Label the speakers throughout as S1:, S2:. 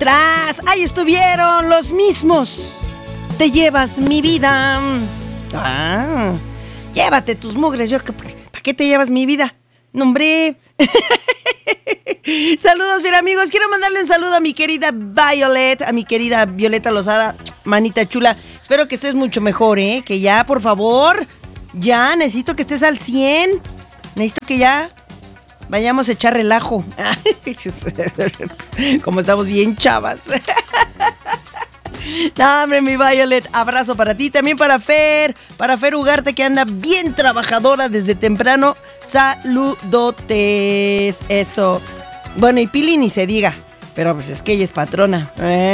S1: atrás. Ahí estuvieron los mismos. Te llevas mi vida. Llévate tus mugres. ¿Para qué te llevas mi vida? No, hombre. Saludos, bien amigos. Quiero mandarle un saludo a mi querida Violet, a mi querida Violeta Lozada, manita chula. Espero que estés mucho mejor, que ya, por favor. Ya, necesito que estés al 100. Necesito que ya vayamos a echar relajo. Como estamos bien chavas. No, hombre, mi Violet, abrazo para ti, también para Fer Ugarte, que anda bien trabajadora desde temprano. Saludotes, eso. Bueno, y Pili ni se diga, pero pues es que ella es patrona.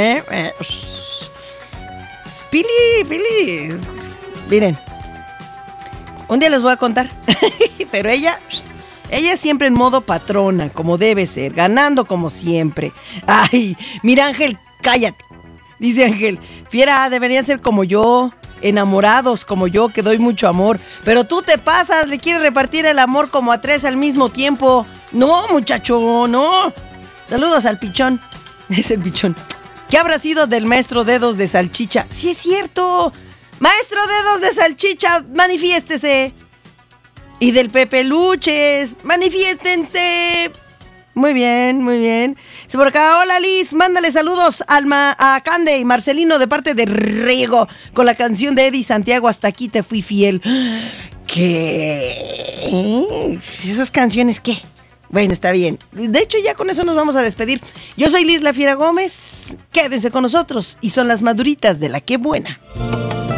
S1: Pili, miren, un día les voy a contar, pero ella siempre en modo patrona, como debe ser, ganando como siempre. Ay, mira, Ángel, cállate. Dice Ángel, fiera, deberían ser como yo, enamorados como yo, que doy mucho amor. Pero tú te pasas, le quieres repartir el amor como a 3 al mismo tiempo. No, muchacho, no. Saludos al pichón. Es el pichón. ¿Qué habrá sido del maestro Dedos de Salchicha? Sí, es cierto. Maestro Dedos de Salchicha, manifiéstese. Y del Pepe Luches, manifiéstense. Muy bien, muy bien. Por acá, hola Liz, mándale saludos a Cande y Marcelino de parte de Riego con la canción de Eddie Santiago, Hasta aquí te fui fiel. ¿Qué? ¿Esas canciones qué? Bueno, está bien. De hecho, ya con eso nos vamos a despedir. Yo soy Liz La Fiera Gómez. Quédense con nosotros y son las maduritas de La Qué Buena.